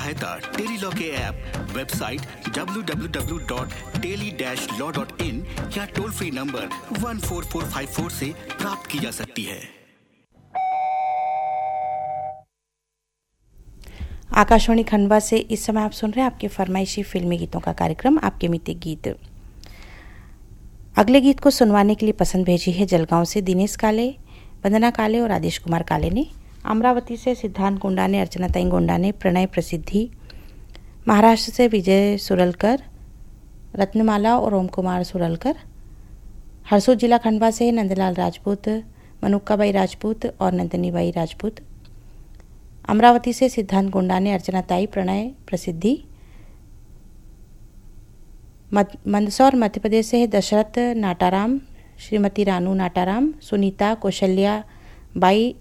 सहायता टेलीलॉ के app, website www.teli-law.in या टोल फ्री नंबर 14454 से प्राप्त की जा सकती है। आकाशवाणी खंडवा से इस समय आप सुन रहे हैं आपके फरमाइशी फिल्मी गीतों का कार्यक्रम आपके मित्र गीत। अगले गीत को सुनवाने के लिए पसंद भेजी है जलगांव से दिनेश काले, वंदना काले और आदेश कुमार काले ने। अमरावती से सिद्धांत गोंडा ने, अर्चना ताई गोंडा ने, प्रणय प्रसिद्धि, महाराष्ट्र से विजय सुरलकर, रत्नमाला और ओम कुमार सुरलकर, हरसूद जिला खंडवा से नंदलाल राजपूत, मनुक्काबाई राजपूत और नंदनीबाई राजपूत। अमरावती से सिद्धांत गोंडा ने, अर्चना ताई, प्रणय प्रसिद्धि। मंदसौर मध्य प्रदेश से है दशरथ नाटाराम, श्रीमती रानू नाटाराम, सुनीता, कौशल्या बाई